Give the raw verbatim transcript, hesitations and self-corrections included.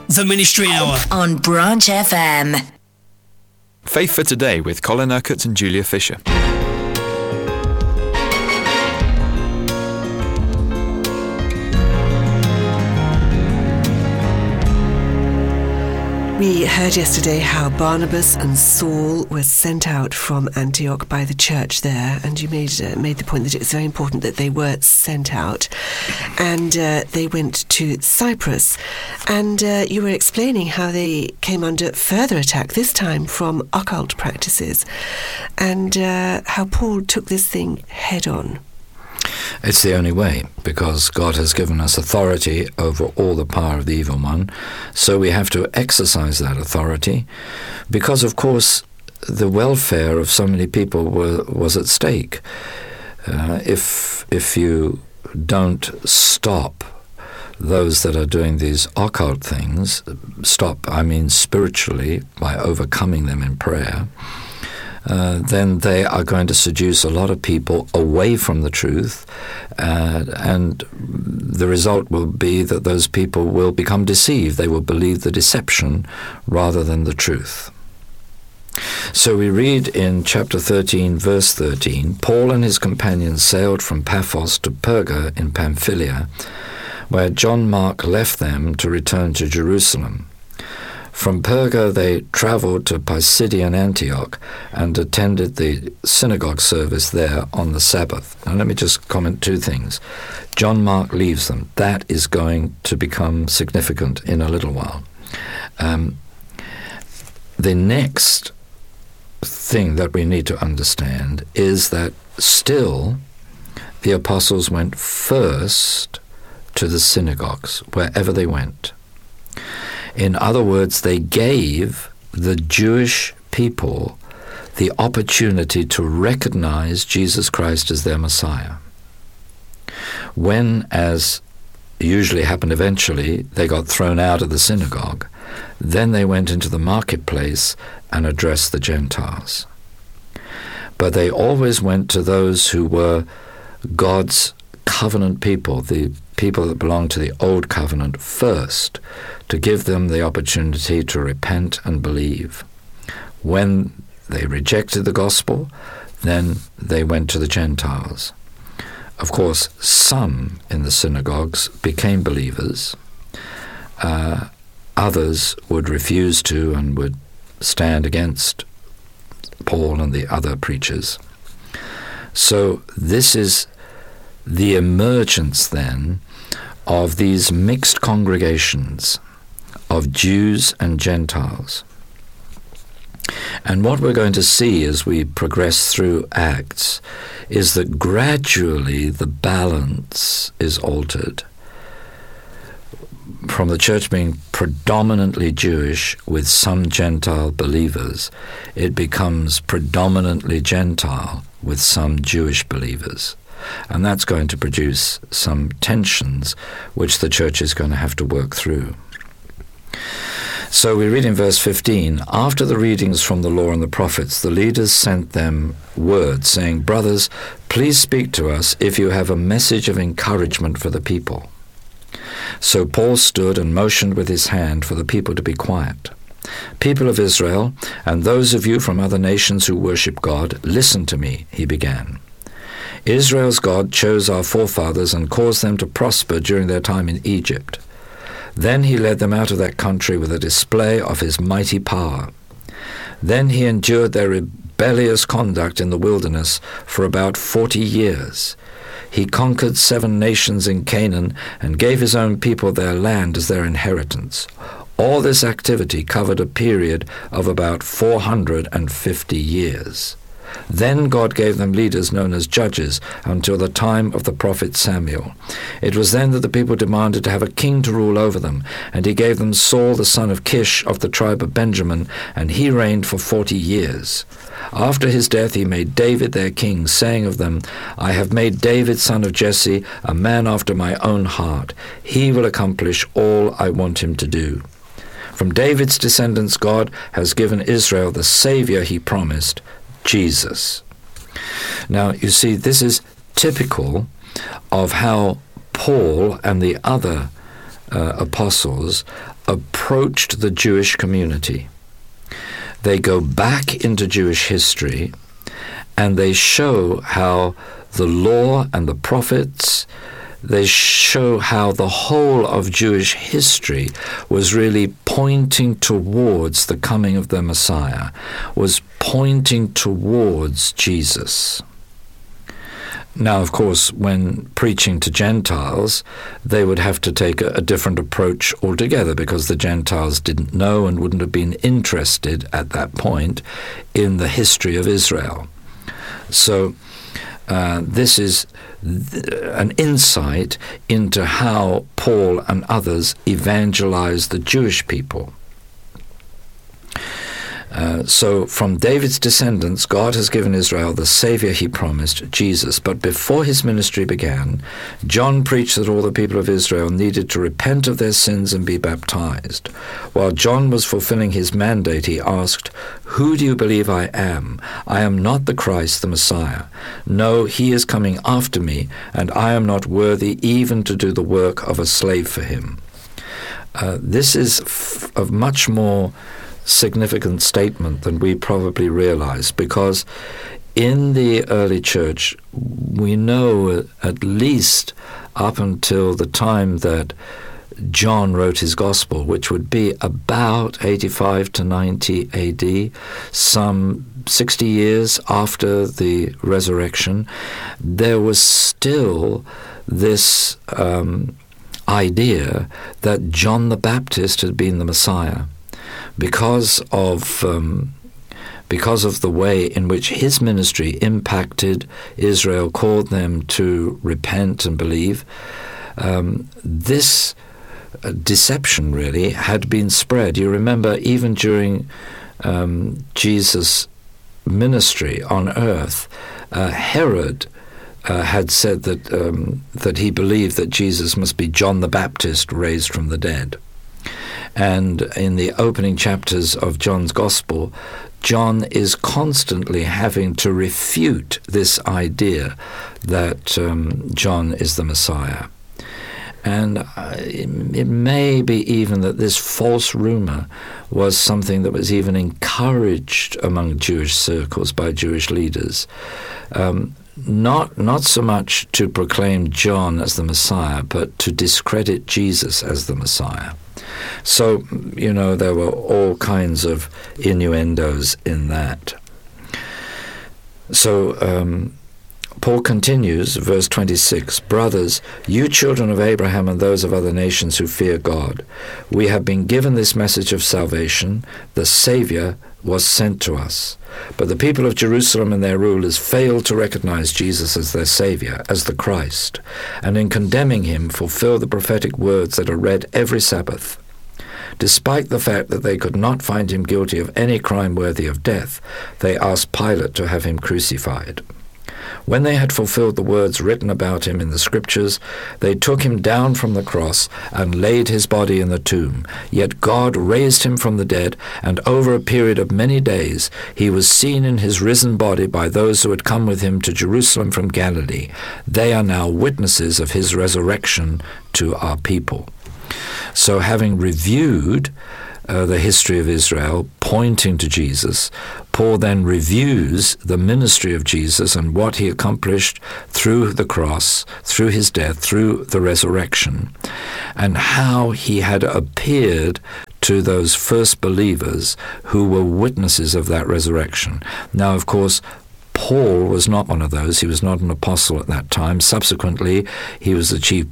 The Ministry Hour on Branch F M. Faith for Today with Colin Urquhart and Julia Fisher. We heard yesterday how Barnabas and Saul were sent out from Antioch by the church there, and you made uh, made the point that it was very important that they were sent out, and uh, they went to Cyprus, and uh, you were explaining how they came under further attack, this time from occult practices, and uh, how Paul took this thing head on. It's the only way, because God has given us authority over all the power of the evil one. So we have to exercise that authority, because, of course, the welfare of so many people were, was at stake. Uh, if if you don't stop those that are doing these occult things, stop, I mean spiritually, by overcoming them in prayer, Uh, then they are going to seduce a lot of people away from the truth, uh, and the result will be that those people will become deceived. They will believe the deception rather than the truth. So we read in chapter thirteen, verse thirteen, Paul and his companions sailed from Paphos to Perga in Pamphylia, where John Mark left them to return to Jerusalem. From Perga they travelled to Pisidian Antioch and attended the synagogue service there on the Sabbath. Now let me just comment two things. John Mark leaves them. That is going to become significant in a little while. Um, the next thing that we need to understand is that still the apostles went first to the synagogues, wherever they went. In other words, they gave the Jewish people the opportunity to recognize Jesus Christ as their Messiah. When, as usually happened eventually, they got thrown out of the synagogue, then they went into the marketplace and addressed the Gentiles. But they always went to those who were God's covenant people, the people that belong to the old covenant first, to give them the opportunity to repent and believe. When they rejected the gospel, then they went to the Gentiles. Of course, some in the synagogues became believers. Uh, others would refuse to and would stand against Paul and the other preachers. So this is the emergence then of these mixed congregations of Jews and Gentiles. And what we're going to see as we progress through Acts is that gradually the balance is altered. From the church being predominantly Jewish with some Gentile believers, it becomes predominantly Gentile with some Jewish believers. And that's going to produce some tensions which the church is going to have to work through. So we read in verse fifteen, after the readings from the law and the prophets, the leaders sent them word, saying, brothers, please speak to us if you have a message of encouragement for the people. So Paul stood and motioned with his hand for the people to be quiet. People of Israel, and those of you from other nations who worship God, listen to me, he began. Israel's God chose our forefathers and caused them to prosper during their time in Egypt. Then he led them out of that country with a display of his mighty power. Then he endured their rebellious conduct in the wilderness for about forty years. He conquered seven nations in Canaan and gave his own people their land as their inheritance. All this activity covered a period of about four hundred fifty years. Then God gave them leaders known as judges until the time of the prophet Samuel. It was then that the people demanded to have a king to rule over them, and he gave them Saul the son of Kish of the tribe of Benjamin, and he reigned for forty years. After his death he made David their king, saying of them, I have made David son of Jesse a man after my own heart. He will accomplish all I want him to do. From David's descendants God has given Israel the Savior he promised, Jesus. Now, you see, this is typical of how Paul and the other uh, apostles approached the Jewish community. They go back into Jewish history, and they show how the law and the prophets, they show how the whole of Jewish history was really pointing towards the coming of the Messiah, was pointing towards Jesus. Now, of course, when preaching to Gentiles, they would have to take a, a different approach altogether, because the Gentiles didn't know and wouldn't have been interested at that point in the history of Israel. So uh, this is th- an insight into how Paul and others evangelized the Jewish people. Uh, so from David's descendants, God has given Israel the Savior he promised, Jesus. But before his ministry began, John preached that all the people of Israel needed to repent of their sins and be baptized. While John was fulfilling his mandate, he asked, "Who do you believe I am? I am not the Christ, the Messiah. No, he is coming after me, and I am not worthy even to do the work of a slave for him." Uh, this is f- of much more significant statement than we probably realize, because in the early church, we know at least up until the time that John wrote his gospel, which would be about eighty-five to ninety A D, some sixty years after the resurrection, there was still this um, idea that John the Baptist had been the Messiah. Because of um, because of the way in which his ministry impacted Israel, called them to repent and believe, um, this uh, deception really had been spread. You remember, even during um, Jesus' ministry on earth, uh, Herod uh, had said that um, that he believed that Jesus must be John the Baptist raised from the dead. And in the opening chapters of John's Gospel, John is constantly having to refute this idea that um, John is the Messiah. And uh, it, it may be even that this false rumor was something that was even encouraged among Jewish circles by Jewish leaders. Um, Not not so much to proclaim John as the Messiah, but to discredit Jesus as the Messiah. So, you know, there were all kinds of innuendos in that. So, um, Paul continues, verse twenty-six, "Brothers, you children of Abraham and those of other nations who fear God, we have been given this message of salvation. The Savior was sent to us. But the people of Jerusalem and their rulers failed to recognize Jesus as their Savior, as the Christ, and in condemning him fulfill the prophetic words that are read every Sabbath. Despite the fact that they could not find him guilty of any crime worthy of death, they asked Pilate to have him crucified. When they had fulfilled the words written about him in the Scriptures, they took him down from the cross and laid his body in the tomb. Yet God raised him from the dead, and over a period of many days he was seen in his risen body by those who had come with him to Jerusalem from Galilee. They are now witnesses of his resurrection to our people." So having reviewed Uh, the history of Israel, pointing to Jesus, Paul then reviews the ministry of Jesus and what he accomplished through the cross, through his death, through the resurrection, and how he had appeared to those first believers who were witnesses of that resurrection. Now, of course, Paul was not one of those. He was not an apostle at that time. Subsequently, he was the chief